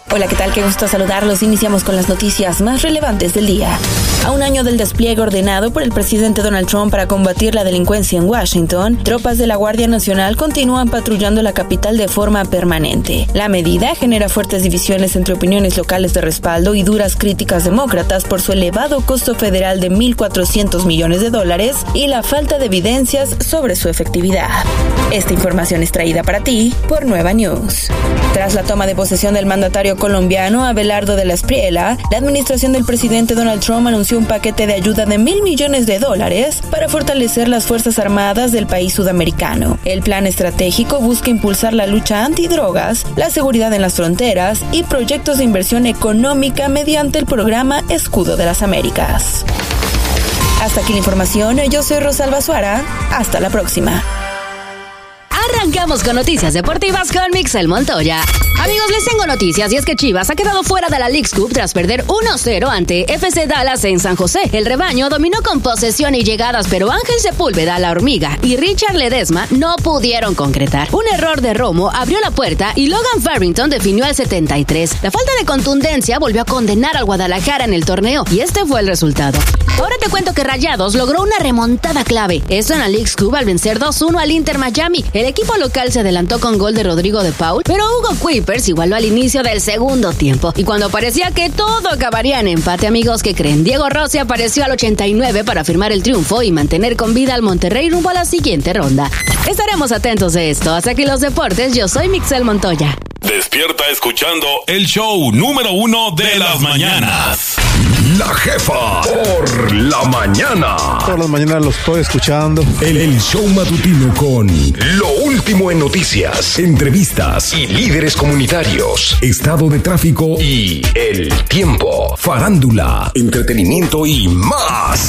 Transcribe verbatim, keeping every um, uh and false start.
Hola, ¿qué tal? Qué gusto saludarlos. Iniciamos con las noticias más relevantes del día. A un año del despliegue ordenado por el presidente Donald Trump para combatir la delincuencia en Washington, tropas de la Guardia Nacional continúan patrullando la capital de forma permanente. La medida genera fuertes divisiones entre opiniones locales de respaldo y duras críticas demócratas por su elevado costo federal de mil cuatrocientos millones de dólares y la falta de evidencias sobre su efectividad. Esta información es traída para ti por Nueva News. Tras la toma de posesión del mandatario colombiano Abelardo de la Espriella, la administración del presidente Donald Trump anunció un paquete de ayuda de mil millones de dólares para fortalecer las Fuerzas Armadas del país sudamericano. El plan estratégico busca impulsar la lucha antidrogas, la seguridad en las fronteras y proyectos de inversión económica mediante el programa Escudo de las Américas. Hasta aquí la información. Yo soy Rosalba Suara. Hasta la próxima. Arrancamos con noticias deportivas con Mixel Montoya. Amigos, les tengo noticias y es que Chivas ha quedado fuera de la Leagues Cup tras perder uno cero ante F C Dallas en San José. El rebaño dominó con posesión y llegadas, pero Ángel Sepúlveda, la hormiga, y Richard Ledesma no pudieron concretar. Un error de Romo abrió la puerta y Logan Farrington definió al setenta y tres. La falta de contundencia volvió a condenar al Guadalajara en el torneo y este fue el resultado. Ahora te cuento que Rayados logró una remontada clave. Esto en la Leagues Cup al vencer dos uno al Inter Miami. El equipo local se adelantó con gol de Rodrigo de Paul, pero Hugo Kuipers igualó al inicio del segundo tiempo. Y cuando parecía que todo acabaría en empate, amigos, ¿qué creen? Diego Rossi apareció al ochenta y nueve para firmar el triunfo y mantener con vida al Monterrey rumbo a la siguiente ronda. Estaremos atentos de esto. Hasta aquí los deportes. Yo soy Mixel Montoya. Despierta escuchando el show número uno de las mañanas. La Jefa por la mañana. Todas las mañanas los estoy escuchando. El, el show matutino con lo último en noticias, entrevistas y líderes comunitarios, estado de tráfico y el tiempo, farándula, entretenimiento y más.